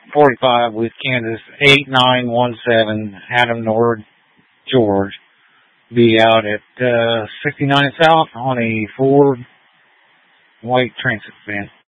45 with Kansas 8917, Adam Nord, George. Be out at 69 South on a Ford white transit van.